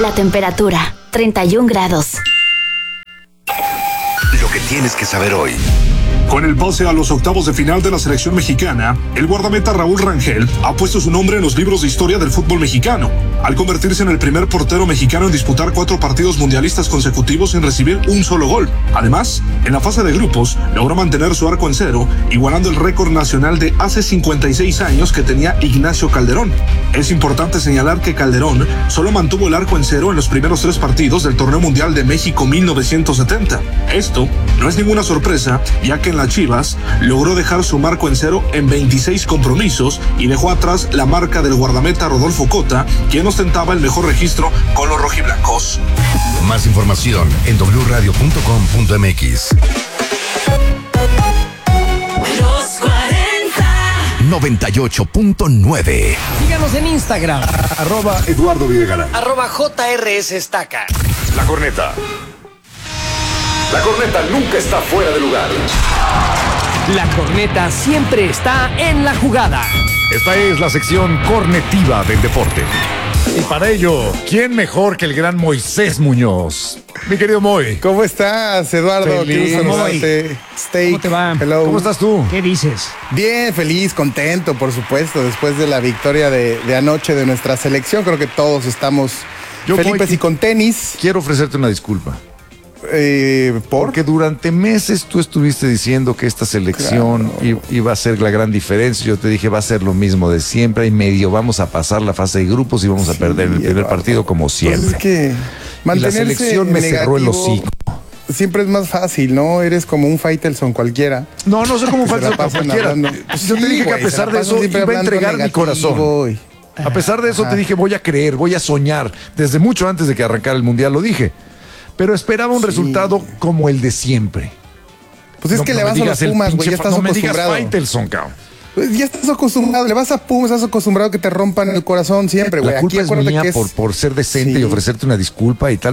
La temperatura, 31 grados. Lo que tienes que saber hoy. Con el pase a los octavos de final de la selección mexicana, el guardameta Raúl Rangel ha puesto su nombre en los libros de historia del fútbol mexicano, al convertirse en el primer portero mexicano en disputar 4 partidos mundialistas consecutivos sin recibir un solo gol. Además, en la fase de grupos, logró mantener su arco en cero, igualando el récord nacional de hace 56 años que tenía Ignacio Calderón. Es importante señalar que Calderón solo mantuvo el arco en cero en los primeros 3 partidos del Torneo Mundial de México 1970. Esto no es ninguna sorpresa, ya que en las Chivas logró dejar su marco en cero en 26 compromisos y dejó atrás la marca del guardameta Rodolfo Cota, quien ostentaba el mejor registro con los rojiblancos. Más información en wradio.com.mx. Los 40 98.9. Síganos en Instagram, @Eduardo Videgaray. @JRS Estaca. La Corneta. La Corneta nunca está fuera de lugar. La corneta siempre está en la jugada. Esta es la sección cornetiva del deporte. Y para ello, ¿quién mejor que el gran Moisés Muñoz? Mi querido Moy. ¿Cómo estás, Eduardo? Feliz. Qué gusto saludarte. ¿Cómo te va? Hello. ¿Cómo estás tú? ¿Qué dices? Bien, feliz, contento, por supuesto, después de la victoria de anoche de nuestra selección. Creo que todos estamos felices Moy, y con tenis. Quiero ofrecerte una disculpa. ¿Por? Porque durante meses tú estuviste diciendo que esta selección iba a ser la gran diferencia. Yo te dije, va a ser lo mismo de siempre. Y medio vamos a pasar la fase de grupos y vamos a perder el primer partido como siempre. Pues es que Y la mantenerse selección me cerró el negativo hocico. siempre es más fácil, ¿no? Eres como un Faitelson cualquiera. No soy como un Se la falso pasan cualquiera. hablando. Pues yo te Sí, dije que a güey, se pesar la de pasan eso siempre iba a hablando entregar mi negativo, corazón. A pesar de eso te dije, voy a creer, voy a soñar. Desde mucho antes de que arrancara el Mundial lo dije. Pero esperaba un resultado como el de siempre. Pues es que le vas a los Pumas, güey, ya estás no me digas acostumbrado. Faitelson, cabrón. Pues ya estás acostumbrado, le vas a Pumas, estás acostumbrado a que te rompan el corazón siempre, güey. La culpa Aquí es acuérdate mía que por ser decente Sí. y ofrecerte una disculpa y tal.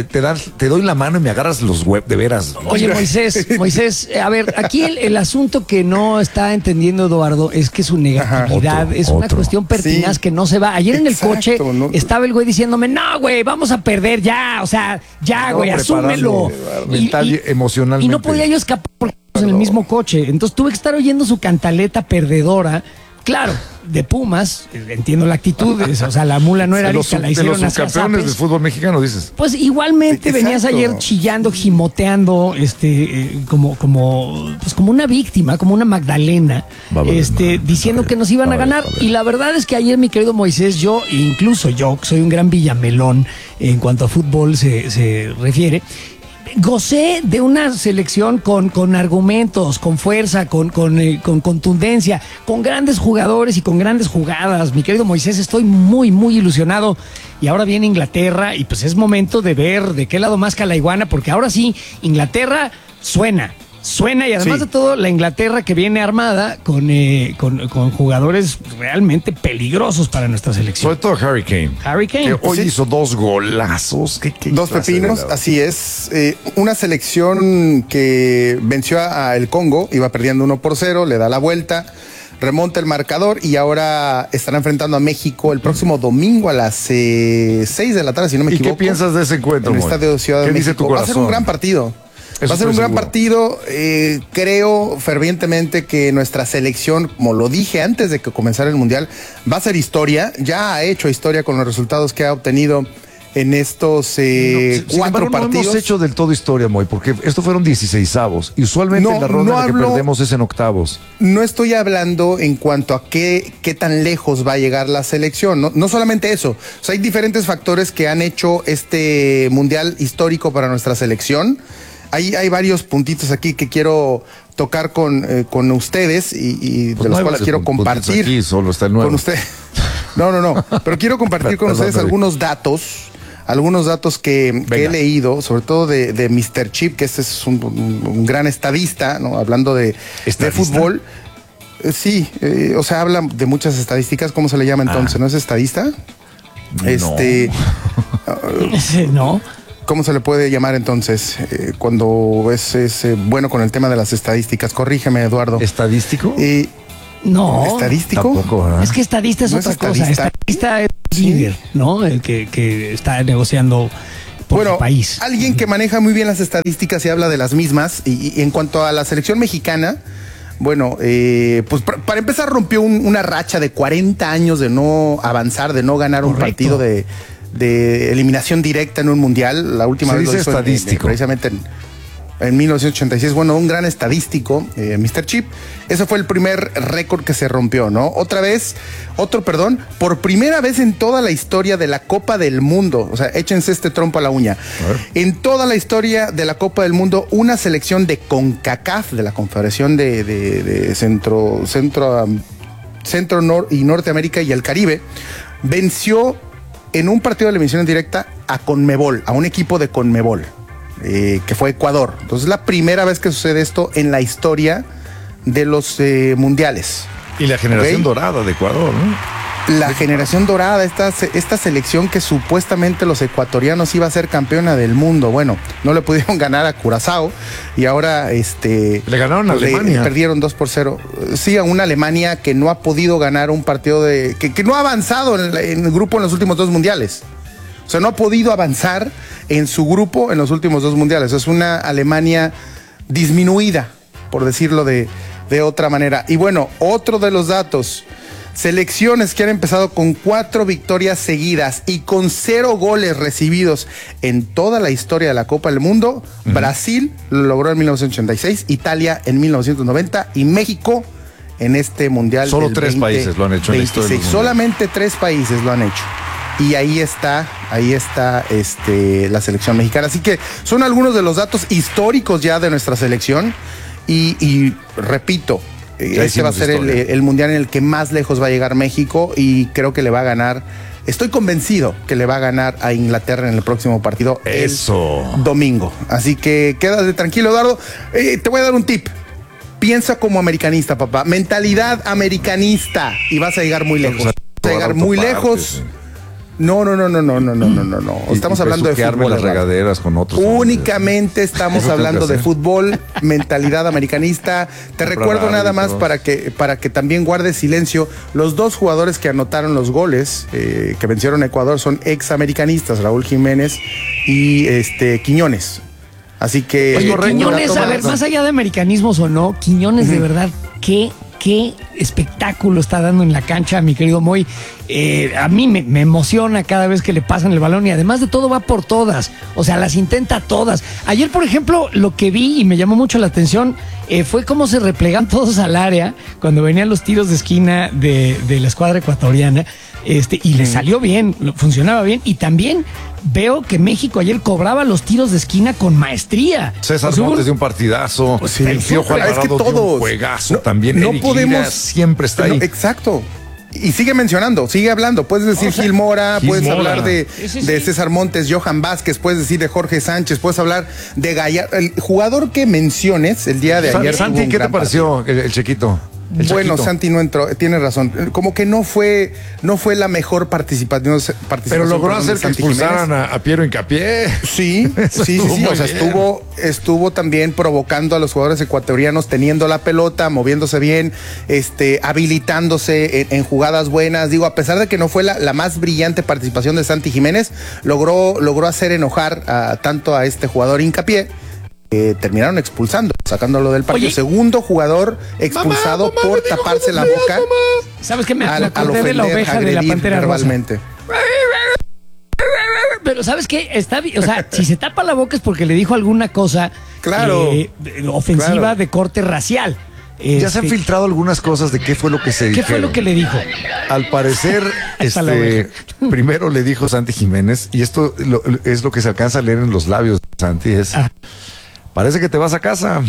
Te doy la mano y me agarras los de veras. Oye, Moisés, a ver, aquí el asunto que no está entendiendo Eduardo es que su negatividad es una cuestión pertinaz Sí. que no se va. Ayer en el Exacto, coche ¿no? estaba el güey diciéndome, no, güey, vamos a perder ya, o sea, ya, güey, asúmelo. Mental y emocionalmente. Y no podía yo escapar porque íbamos en el mismo coche. Entonces tuve que estar oyendo su cantaleta perdedora. Claro, de Pumas, entiendo la actitud, o sea, la mula no era De los, lista, la de hicieron los hacia subcampeones zapes. del fútbol mexicano, dices. Pues igualmente Exacto. venías ayer chillando, gimoteando, como una víctima, como una Magdalena, diciendo que nos iban a ganar. Y la verdad es que ayer, mi querido Moisés, incluso yo, que soy un gran villamelón en cuanto a fútbol se refiere, gocé de una selección con argumentos, con fuerza, con contundencia, con grandes jugadores y con grandes jugadas. Mi querido Moisés, estoy muy, muy ilusionado. Y ahora viene Inglaterra y pues es momento de ver de qué lado masca la iguana, porque ahora sí, Inglaterra suena y además Sí. de todo, la Inglaterra que viene armada con jugadores realmente peligrosos para nuestra selección. Sobre todo Harry Kane. Harry Kane. Que hoy Sí. hizo 2 golazos. ¿Qué 2 clase de pepinos, helado? así es. Una selección que venció a el Congo, iba perdiendo 1-0, le da la vuelta, remonta el marcador y ahora estará enfrentando a México el próximo domingo a las 6 de la tarde, si no me ¿Y equivoco. qué piensas de ese encuentro, En el Moy? Estadio de Ciudad de ¿Qué México. dice tu Va a ser un corazón? gran partido. Eso Va a ser un estoy gran seguro. partido. Creo fervientemente que nuestra selección, como lo dije antes de que comenzara el Mundial, va a ser historia. Ya ha hecho historia con los resultados que ha obtenido en estos Sin 4 embargo, partidos. No hemos hecho del todo historia, Moy, porque esto fueron 16avos. Y usualmente No, la ronda no en la que hablo- perdemos es en octavos. No estoy hablando en cuanto a qué tan lejos va a llegar la selección. No solamente eso. O sea, hay diferentes factores que han hecho este Mundial histórico para nuestra selección. Hay varios puntitos aquí que quiero tocar con ustedes y Pues de no los hay cuales varios quiero puntitos compartir aquí, solo está el nuevo. con usted. No. Pero quiero compartir con Perdón, ustedes David. algunos datos que he Venga. leído, sobre todo de Mr. Chip, que este es un gran estadista, ¿no? Hablando de ¿Estadista? fútbol. Sí, o sea, habla de muchas estadísticas. ¿Cómo se le llama entonces? ¿No es estadista? ¿No? ¿Cómo se le puede llamar entonces cuando es bueno con el tema de las estadísticas? Corrígeme, Eduardo. ¿Estadístico? No. ¿Estadístico? Tampoco, ¿verdad? Es que estadista es No otra es cosa. estadista. Estadista es líder, ¿no? El que está negociando por su país. Alguien que maneja muy bien las estadísticas y habla de las mismas. Y en cuanto a la selección mexicana, bueno, pues para empezar rompió una racha de 40 años de no avanzar, de no ganar un partido de eliminación directa en un mundial. La última Se vez dice lo hizo estadístico. precisamente en 1986, bueno, un gran estadístico, Mr. Chip. Ese fue el primer récord que se rompió, ¿no? Por primera vez en toda la historia de la Copa del Mundo, o sea, échense este trompo a la uña. En toda la historia de la Copa del Mundo, una selección de CONCACAF, de la Confederación de Centro y Norteamérica y el Caribe, venció en un partido de eliminación directa a CONMEBOL, a un equipo de CONMEBOL. Que fue Ecuador. Entonces es la primera vez que sucede esto en la historia de los mundiales. Y la generación dorada de Ecuador, ¿no? La generación dorada, esta selección que supuestamente los ecuatorianos iba a ser campeona del mundo. Bueno, no le pudieron ganar a Curazao y ahora le ganaron a Alemania. Perdieron 2-0. Sí, a una Alemania que no ha podido ganar un partido que no ha avanzado en el grupo en los últimos 2 mundiales. O sea, no ha podido avanzar en su grupo en los últimos 2 mundiales. Es una Alemania disminuida, por decirlo de otra manera. Y bueno, otro de los datos. Selecciones que han empezado con 4 victorias seguidas y con 0 goles recibidos en toda la historia de la Copa del Mundo. Brasil lo logró en 1986, Italia en 1990 y México en este mundial. Solo 3 países lo han hecho en la historia del mundial. Solamente 3 países lo han hecho. Y ahí está la selección mexicana. Así que son algunos de los datos históricos ya de nuestra selección. Y repito, este va a ser el mundial en el que más lejos va a llegar México y creo que le va a ganar. Estoy convencido que le va a ganar a Inglaterra en el próximo partido. Eso. El domingo. Así que quédate tranquilo, Eduardo. Te voy a dar un tip. Piensa como americanista, papá. Mentalidad americanista. Y vas a llegar muy lejos. Vas a llegar muy lejos. No. Estamos hablando de fútbol. Las regaderas con otros. Únicamente estamos hablando de fútbol, mentalidad americanista. Te recuerdo nada más para que también guardes silencio. Los 2 jugadores que anotaron los goles que vencieron a Ecuador son examericanistas, Raúl Jiménez y Quiñones. Así que Quiñones, a ver, más allá de americanismos o no, Quiñones de verdad, qué espectáculo está dando en la cancha, mi querido Moy. A mí me emociona cada vez que le pasan el balón y además de todo va por todas, o sea, las intenta todas. Ayer, por ejemplo, lo que vi y me llamó mucho la atención fue cómo se replegan todos al área cuando venían los tiros de esquina de la escuadra ecuatoriana, y le salió bien, funcionaba bien, y también veo que México ayer cobraba los tiros de esquina con maestría. César Montes de un partidazo, el Piojo Alvarado de un juegazo también. No podemos, siempre está ahí. Exacto. Y sigue mencionando, sigue hablando. Puedes decir Gil Mora, puedes hablar de César Montes, Johan Vázquez, puedes decir de Jorge Sánchez, puedes hablar de Gallardo. El jugador que menciones el día de ayer. Santi, ¿qué te pareció el Chiquito? Bueno, Santi no entró, tiene razón. Como que no fue la mejor participación. Pero logró hacer que expulsaran a Piero Hincapié. Sí. O sea, estuvo también provocando a los jugadores ecuatorianos, teniendo la pelota, moviéndose bien, habilitándose en jugadas buenas. Digo, a pesar de que no fue la más brillante participación de Santi Jiménez, logró hacer enojar tanto a este jugador Hincapié. Terminaron expulsando, sacándolo del partido. Segundo jugador expulsado por taparse la boca. ¿Sabes qué? Me acordé de la oveja de la Pantera Rosa. Pero ¿sabes qué? O sea, si se tapa la boca es porque le dijo alguna cosa ofensiva de corte racial. Ya se han filtrado algunas cosas de qué fue lo que se dijo. ¿Qué fue lo que le dijo? Al parecer, primero le dijo Santi Jiménez, y esto es lo que se alcanza a leer en los labios de Santi, parece que te vas a casa.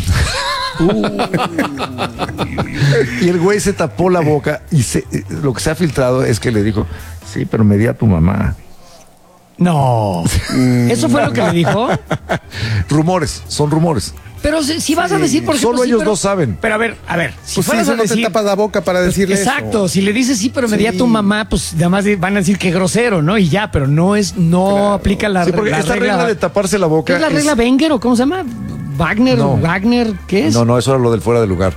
Y el güey se tapó la boca y lo que se ha filtrado es que le dijo, sí, pero me di a tu mamá. No. ¿Eso fue lo que le dijo? Rumores, son rumores. Pero si vas a decir, por ejemplo, solo ellos dos saben. Pero a ver, si pues fueras a decir, no te tapas la boca para decirle exacto, eso. Si le dices sí, pero me di a tu mamá, pues además van a decir que grosero, ¿no? Y ya, pero no aplica la porque esta regla de taparse la boca ¿es la regla Wenger o cómo se llama? Wagner, ¿qué es? No, eso era lo del fuera de lugar.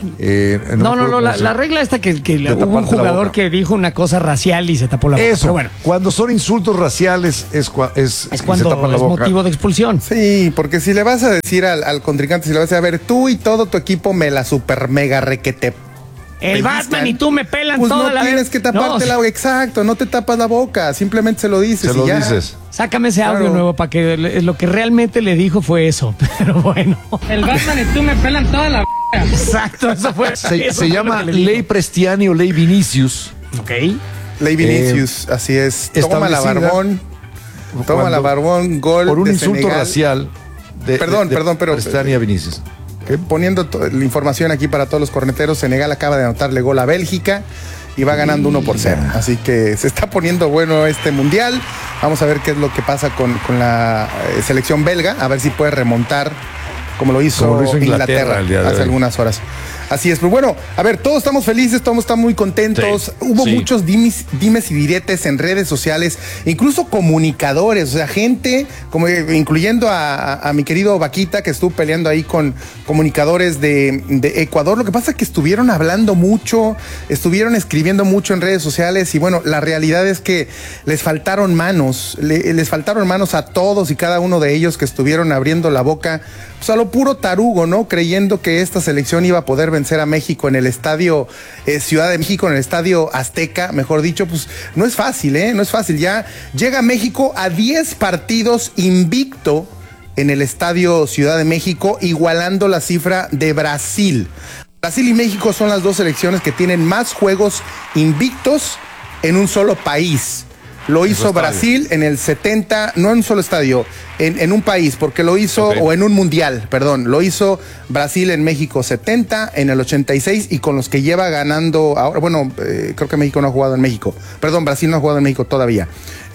La regla esta que hubo un jugador que dijo una cosa racial y se tapó la boca. Eso, pero bueno, cuando son insultos raciales es cuando se tapan la es boca. motivo de expulsión. Sí, porque si le vas a decir al contrincante, si le vas a ver, tú y todo tu equipo me la super mega requete. El Batman y tú me pelan pues toda no la vida. tienes que taparte la boca, exacto, no te tapas la boca, simplemente se lo dices. Se lo dices. Sácame ese audio nuevo para que lo que realmente le dijo fue eso. Pero bueno. El Batman y tú me pelan toda la Exacto, eso fue. Se llama Ley Prestiani o Ley Vinicius. Ok. Ley Vinicius, así es. Toma la Barbón. Toma la Barbón, gol por un de insulto Senegal. racial. Perdón, pero Prestiani a Vinicius. Poniendo la información aquí para todos los corneteros, Senegal acaba de anotarle gol a Bélgica y va ganando 1-0. Así que se está poniendo bueno este mundial. Vamos a ver qué es lo que pasa con la selección belga, a ver si puede remontar como lo hizo Inglaterra hace algunas horas. Así es, pero bueno, a ver, todos estamos felices, todos estamos muy contentos. Sí, hubo muchos dimes y diretes en redes sociales, incluso comunicadores, o sea, gente, como incluyendo a mi querido Vaquita, que estuvo peleando ahí con comunicadores de Ecuador. Lo que pasa es que estuvieron hablando mucho, estuvieron escribiendo mucho en redes sociales y bueno, la realidad es que les faltaron manos, les faltaron manos a todos y cada uno de ellos que estuvieron abriendo la boca, pues a lo puro tarugo, ¿no? Creyendo que esta selección iba a poder vencer a México en el estadio Ciudad de México, en el estadio Azteca, mejor dicho, pues no es fácil, no es fácil. Ya llega México a 10 partidos invicto en el estadio Ciudad de México, igualando la cifra de Brasil. Brasil y México son las dos selecciones que tienen más juegos invictos en un solo país. Lo hizo Brasil en el 70, no en un solo estadio, en un país, porque lo hizo, o en un mundial, perdón, lo hizo Brasil en México 70, en el 86, y con los que lleva ganando ahora, bueno, creo que México no ha jugado en México, perdón, Brasil no ha jugado en México todavía.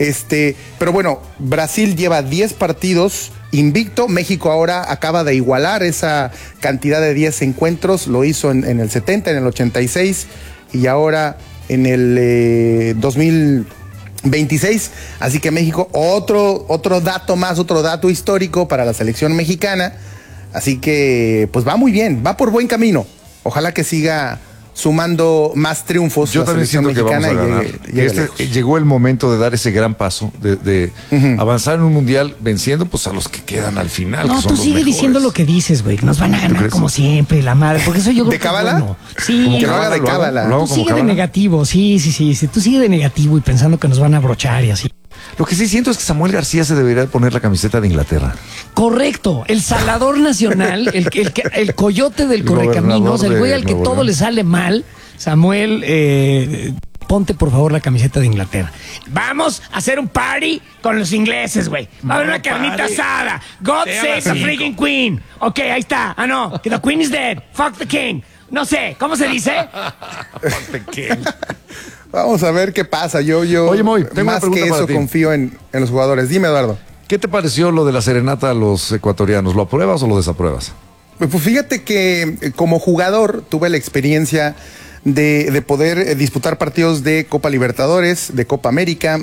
Pero bueno, Brasil lleva 10 partidos invicto, México ahora acaba de igualar esa cantidad de 10 encuentros, lo hizo en el 70, en el 86, y ahora en el 2026, así que México, otro dato más, otro dato histórico para la selección mexicana, así que pues va muy bien, va por buen camino, ojalá que siga sumando más triunfos. Yo también siento que vamos a ganar. Llegó el momento de dar ese gran paso, de avanzar en un mundial venciendo pues a los que quedan al final. No, que son tú sigue diciendo lo que dices, güey. Nos van a ganar como siempre, la madre. Porque eso yo creo ¿De cábala? Bueno. Sí, que lo haga de cábala. Tú sigue de negativo, sí. Tú sigue de negativo y pensando que nos van a abrochar y así. Lo que sí siento es que Samuel García se debería poner la camiseta de Inglaterra. Correcto, el salador nacional, el coyote del correcaminos, el güey al que todo le sale mal. Samuel, ponte por favor la camiseta de Inglaterra. Vamos a hacer un party con los ingleses, güey. Va a haber una carnita asada. God save the freaking queen. Ok, ahí está. Ah, no, the queen is dead. Fuck the king. No sé, ¿cómo se dice? Fuck the king. Vamos a ver qué pasa. Oye, Moy, tengo más una que eso confío en los jugadores. Dime, Eduardo. ¿Qué te pareció lo de la serenata a los ecuatorianos? ¿Lo apruebas o lo desapruebas? Pues fíjate que como jugador tuve la experiencia de poder disputar partidos de Copa Libertadores, de Copa América,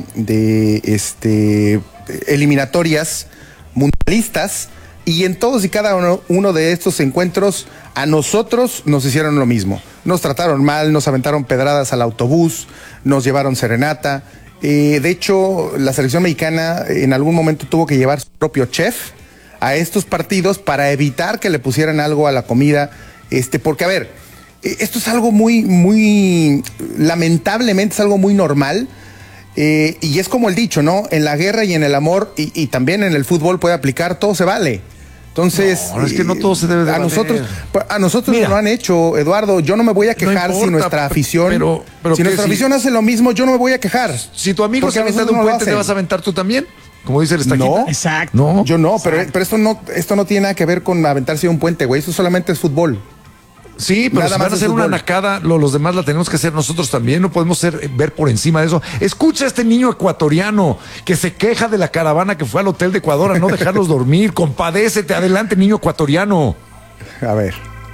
de eliminatorias mundialistas, y en todos y cada uno de estos encuentros a nosotros nos hicieron lo mismo. Nos trataron mal, nos aventaron pedradas al autobús, nos llevaron serenata. De hecho, la selección mexicana en algún momento tuvo que llevar su propio chef a estos partidos para evitar que le pusieran algo a la comida. Porque, a ver, esto es algo muy, lamentablemente es algo muy normal. Y es como el dicho, ¿no? En la guerra y en el amor y también en el fútbol puede aplicar, todo se vale. Entonces, no, es que no todo se debe de a nosotros nos lo han hecho, Eduardo. Yo no me voy a quejar si nuestra afición, si nuestra afición hace lo mismo, yo no me voy a quejar. Si tu amigo se avienta de un puente, ¿te vas a aventar tú también? Como dice el estaquita. No, exacto. No, yo no, pero esto no tiene nada que ver con aventarse de un puente, güey. Eso solamente es fútbol. Sí, pero si van a hacer una nacada, los demás la tenemos que hacer nosotros también, no podemos ver por encima de eso. Escucha a este niño ecuatoriano que se queja de la caravana que fue al hotel de Ecuador a no dejarlos dormir. Compadécete, adelante, niño ecuatoriano. A ver.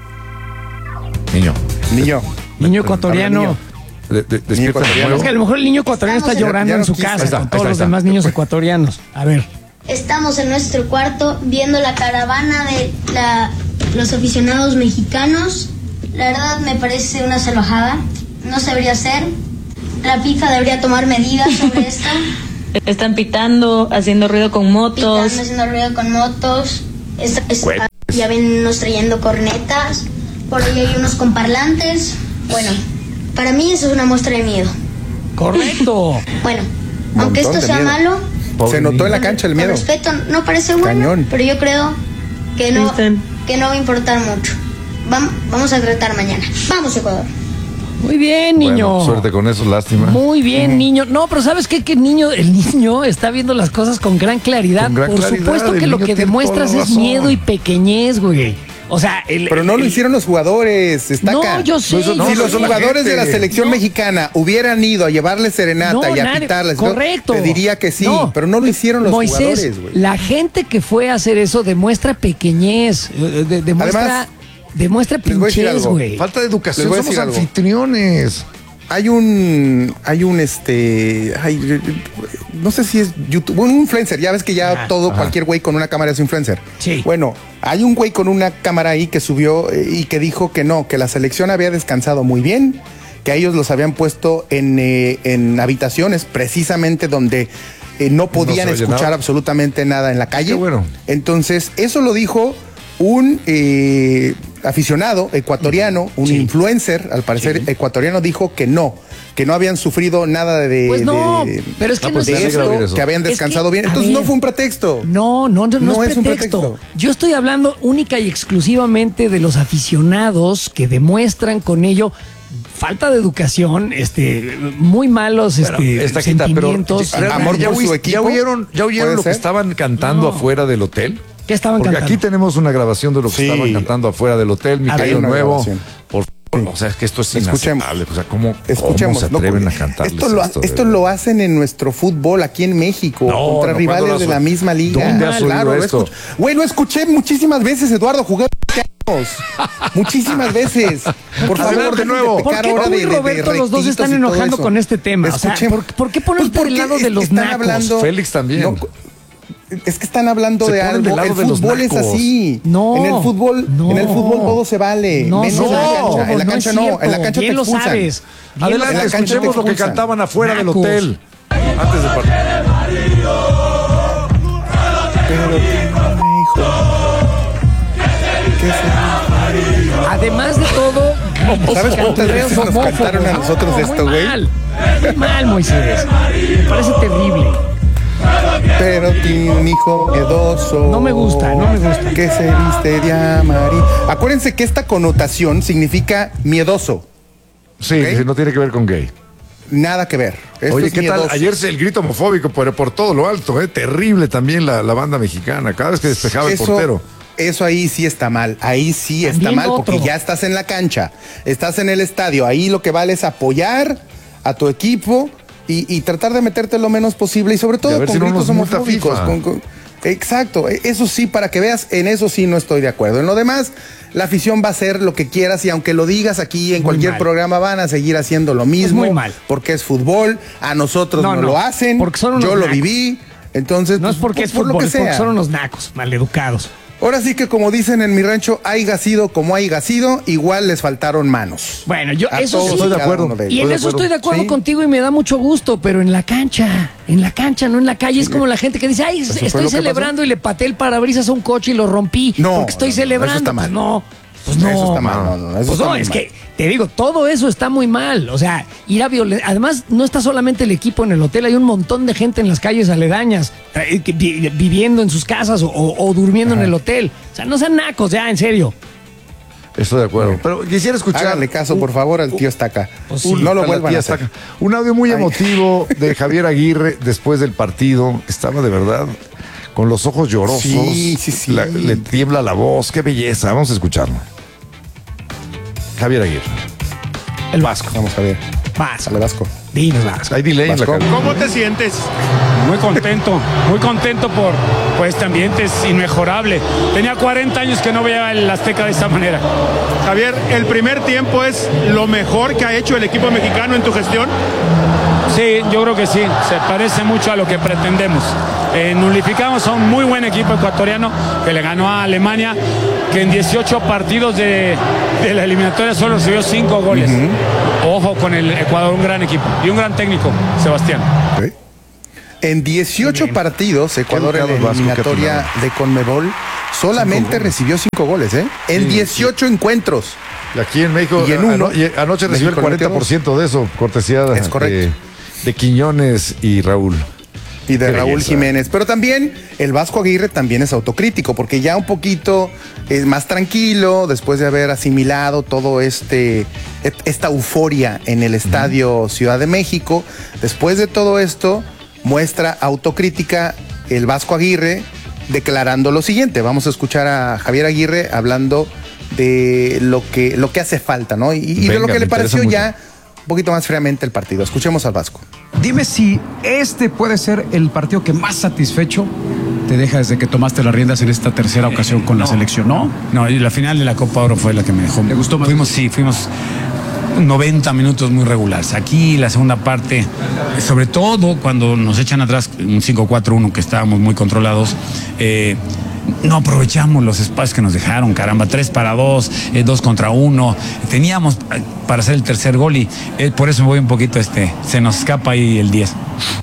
Niño ecuatoriano. Despierta. Es que a lo mejor el niño ecuatoriano está llorando en su casa con todos los demás niños ecuatorianos. A ver. Estamos en nuestro cuarto viendo la caravana de los aficionados mexicanos. La verdad me parece una salvajada. No se debería hacer. La FIFA debería tomar medidas sobre esto. Están pitando, haciendo ruido con motos. Ya ven unos trayendo cornetas. Por ahí hay unos con parlantes. Bueno, para mí eso es una muestra de miedo. Correcto. Bueno, aunque esto sea malo, se notó en la cancha el miedo. El respeto no parece bueno, Cañón. pero yo creo que no va a importar mucho. Vamos a tratar mañana. Vamos, Ecuador. Muy bien, niño. Bueno, suerte con eso, lástima. Muy bien, niño. No, pero ¿sabes qué? Que el niño está viendo las cosas con gran claridad. Por supuesto que lo que demuestras es miedo y pequeñez, güey. O sea, pero no lo hicieron los jugadores, No, yo sé. Si los jugadores de la selección mexicana hubieran ido a llevarle serenata y a pitarles, correcto. Te diría que sí, pero no lo hicieron los jugadores, güey. La gente que fue a hacer eso demuestra pequeez, demuestra pinchez, güey. Falta de educación, somos anfitriones. Hay un no sé si es YouTube, un influencer, ya ves que ya cualquier güey con una cámara es influencer. Sí. Bueno, hay un güey con una cámara ahí que subió y que dijo que la selección había descansado muy bien, que a ellos los habían puesto en habitaciones precisamente donde no podían escuchar absolutamente nada en la calle. Qué bueno. Entonces, eso lo dijo un aficionado ecuatoriano, un influencer, al parecer ecuatoriano, dijo que no habían sufrido nada de... Pues no, pero es que no es eso, que habían descansado bien. Entonces no fue un pretexto. No es un pretexto. Yo estoy hablando única y exclusivamente de los aficionados que demuestran con ello falta de educación, muy malos sentimientos. Amor por su equipo. ¿Ya oyeron lo que estaban cantando afuera del hotel? ¿Qué estaban cantando? Porque aquí tenemos una grabación de lo que estaban cantando afuera del hotel, mi querido Nuevo. Por favor, o sea, es que esto es inaceptable. O sea, ¿cómo se atreven a cantar esto lo hacen en nuestro fútbol aquí en México, contra rivales de la misma liga. ¿Dónde has oído esto? Güey, lo escuché muchísimas veces, Eduardo, jugué muchísimas veces. Por favor, de nuevo. ¿Por qué tú y Roberto los dos están enojando con este tema? O sea, ¿por qué ponerte del lado de los nacos? Félix también. Es que están hablando de algo. El fútbol es así. No. En el fútbol todo se vale. Menos en la cancha. En la cancha no. En la cancha te expulsan. Lo sabes. Adelante, escuchemos lo que cantaban afuera del hotel. Antes de partir. Además de todo, ¿sabes cuántas veces nos cantaron a nosotros esto, güey? Muy mal, Moisés. Me parece terrible. Pero tiene un hijo miedoso. No me gusta. Que se viste de amarillo. Acuérdense que esta connotación significa miedoso. Sí, no tiene que ver con gay. Nada que ver. Oye, ¿qué tal? Ayer el grito homofóbico, pero por todo lo alto, terrible también la banda mexicana, cada vez que despejaba el portero. Eso ahí sí está mal, porque ya estás en la cancha, estás en el estadio, ahí lo que vale es apoyar a tu equipo y tratar de meterte lo menos posible y sobre todo con gritos homofóbicos. Exacto, eso sí, para que veas, en eso sí no estoy de acuerdo. En lo demás, la afición va a hacer lo que quieras y aunque lo digas aquí en cualquier programa van a seguir haciendo lo mismo. Muy mal. Porque es fútbol, a nosotros no lo hacen, porque son unos yo nacos. Lo viví, entonces... No es porque es fútbol, es porque son unos nacos, maleducados. Ahora sí que como dicen en mi rancho, haya sido como haya sido, igual les faltaron manos. Bueno, yo eso sí estoy de acuerdo. Y en eso estoy de acuerdo contigo y me da mucho gusto, pero en la cancha, no en la calle. Es como la gente que dice, ay, estoy celebrando y le pateé el parabrisas a un coche y lo rompí porque estoy celebrando. Eso está mal. Pues no. Eso está mal. Pues no, es que te digo, todo eso está muy mal. O sea, ir a violentar. Además, no está solamente el equipo en el hotel, hay un montón de gente en las calles aledañas, viviendo en sus casas o durmiendo en el hotel. O sea, no sean nacos, ya, en serio. Estoy de acuerdo. Pero quisiera escuchar. Háganle caso, por favor, al tío Estaca. No lo vuelvan a hacer. Un audio muy emotivo de Javier Aguirre después del partido. Estaba de verdad con los ojos llorosos. Sí. Le tiembla la voz. Qué belleza. Vamos a escucharlo. Javier Aguirre. El Vasco. Vamos a ver. Vasco. Dale, Vasco. Dinos, Vasco. Hay delay en la cara. ¿Cómo te sientes? Muy contento por este ambiente, es inmejorable. Tenía 40 años que no veía el Azteca de esta manera. Javier, ¿el primer tiempo es lo mejor que ha hecho el equipo mexicano en tu gestión? Sí, yo creo que sí, se parece mucho a lo que pretendemos. nulificamos a un muy buen equipo ecuatoriano que le ganó a Alemania, que en 18 partidos de la eliminatoria solo recibió 5 goles. Ojo con el Ecuador, un gran equipo y un gran técnico, Sebastián. En 18 partidos, Ecuador en la eliminatoria de Conmebol solamente recibió 5 goles, ¿eh? En 18 encuentros. Y aquí en México, y en uno, anoche recibió el 40% de eso, cortesía de Quiñones y Raúl. Y de Raúl Jiménez. Pero también el Vasco Aguirre también es autocrítico, porque ya un poquito es más tranquilo después de haber asimilado todo esta euforia en el Estadio Ciudad de México. Después de todo esto, muestra autocrítica el Vasco Aguirre declarando lo siguiente. Vamos a escuchar a Javier Aguirre hablando de lo que hace falta, ¿no? Y de lo que le pareció ya un poquito más fríamente el partido. Escuchemos al Vasco. Dime si este puede ser el partido que más satisfecho te deja desde que tomaste las riendas en esta tercera ocasión con la selección, ¿no? No, y la final de la Copa Oro fue la que me dejó. ¿Te gustó más? Fuimos 90 minutos muy regulares. Aquí la segunda parte, sobre todo cuando nos echan atrás un 5-4-1 que estábamos muy controlados, no aprovechamos los espacios que nos dejaron, caramba, 3-2, 2-1. Teníamos para hacer el tercer gol y por eso me voy un poquito, se nos escapa ahí el 10.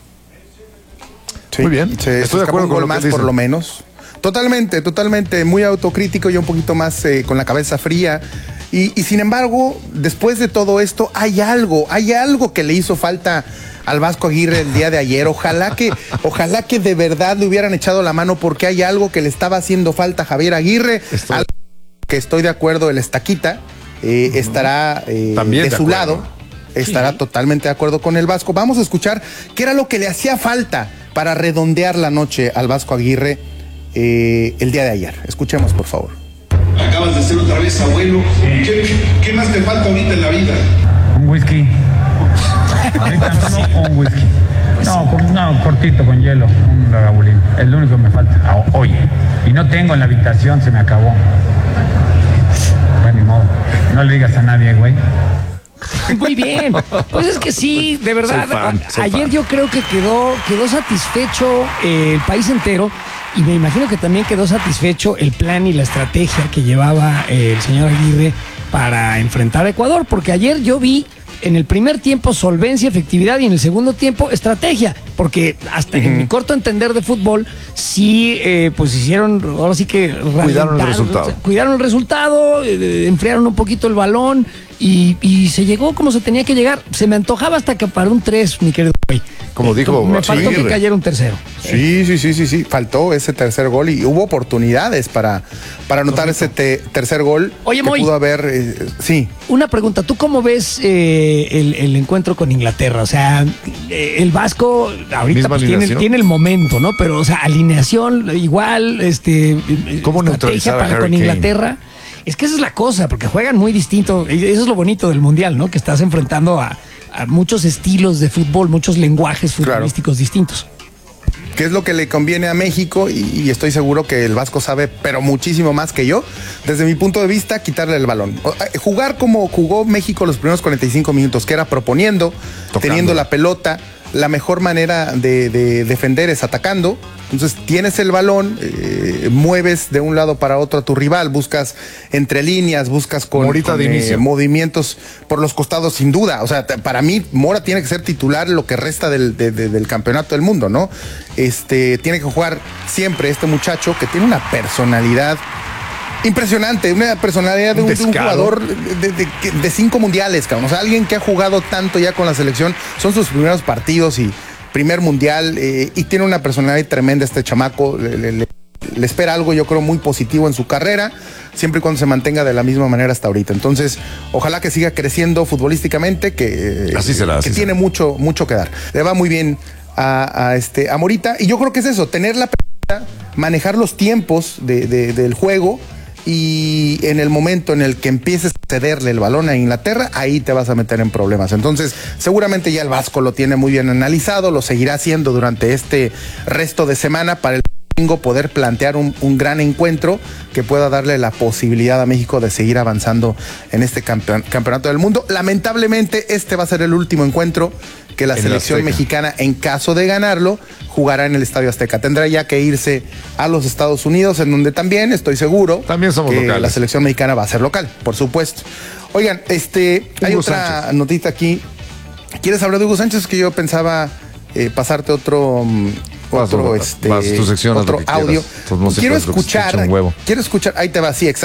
Sí, muy bien, estoy de acuerdo con lo más, por lo menos. Totalmente, muy autocrítico y un poquito más con la cabeza fría. Y sin embargo, después de todo esto, hay algo que le hizo falta al Vasco Aguirre el día de ayer. Ojalá que de verdad le hubieran echado la mano, porque hay algo que le estaba haciendo falta a Javier Aguirre. Que estoy de acuerdo, el Estaquita estará de su lado, estará totalmente de acuerdo con el Vasco. Vamos a escuchar qué era lo que le hacía falta para redondear la noche al Vasco Aguirre el día de ayer. Escuchemos, por favor. Acabas de ser otra vez abuelo. ¿Qué más te falta ahorita en la vida? Un whisky. Un whisky. No, cortito, con hielo. Un ragabulín. Es lo único que me falta. Oye, y no tengo en la habitación, se me acabó. Bueno, ni modo. No le digas a nadie, güey. Muy bien. Pues es que sí, de verdad. Ayer yo creo que quedó satisfecho el país entero. Y me imagino que también quedó satisfecho el plan y la estrategia que llevaba el señor Aguirre para enfrentar a Ecuador, porque ayer yo vi en el primer tiempo solvencia, efectividad, y en el segundo tiempo estrategia, porque hasta en mi corto entender de fútbol sí pues hicieron, ahora sí que cuidaron el resultado, enfriaron un poquito el balón y se llegó como se tenía que llegar. Se me antojaba hasta que para un 3, mi querido güey. Como dijo, me faltó que cayera un tercero. Sí. Faltó ese tercer gol y hubo oportunidades para anotar ese tercer gol. Oye, que Moy, pudo haber. Sí. Una pregunta. ¿Tú cómo ves el encuentro con Inglaterra? O sea, el Vasco ahorita pues, tiene el momento, ¿no? Pero, o sea, alineación igual, ¿cómo neutralizar para con Inglaterra? Es que esa es la cosa, porque juegan muy distinto. Y eso es lo bonito del Mundial, ¿no? Que estás enfrentando a muchos estilos de fútbol, muchos lenguajes futbolísticos distintos. ¿Qué es lo que le conviene a México? Y estoy seguro que el Vasco sabe, pero muchísimo más que yo. Desde mi punto de vista, quitarle el balón. Jugar como jugó México los primeros 45 minutos, que era proponiendo, teniendo la pelota. La mejor manera de defender es atacando. Entonces tienes el balón, mueves de un lado para otro a tu rival, buscas entre líneas, buscas con movimientos por los costados, sin duda. O sea, para mí Mora tiene que ser titular lo que resta del campeonato del mundo, ¿no? Tiene que jugar siempre este muchacho que tiene una personalidad impresionante, una personalidad de un jugador de 5 mundiales, cabrón. O sea, alguien que ha jugado tanto ya con la selección, son sus primeros partidos y primer mundial, y tiene una personalidad tremenda este chamaco. Le espera algo, yo creo, muy positivo en su carrera, siempre y cuando se mantenga de la misma manera hasta ahorita. Entonces, ojalá que siga creciendo futbolísticamente, que tiene mucho que dar. Le va muy bien a Morita, y yo creo que es eso, tener la pelota, manejar los tiempos del juego. Y en el momento en el que empieces a cederle el balón a Inglaterra, ahí te vas a meter en problemas. Entonces, seguramente ya el Vasco lo tiene muy bien analizado, lo seguirá haciendo durante este resto de semana para el poder plantear un gran encuentro que pueda darle la posibilidad a México de seguir avanzando en este campeonato del mundo. Lamentablemente, este va a ser el último encuentro que la selección mexicana, en caso de ganarlo, jugará en el Estadio Azteca. Tendrá ya que irse a los Estados Unidos, en donde también estoy seguro somos que locales. la selección mexicana va a ser local, por supuesto. Oigan, hay otra notita aquí. ¿Quieres hablar de Hugo Sánchez? Que yo pensaba pasarte otro tu sección, otro audio. Quiero escuchar, ahí te va, sí, exacto.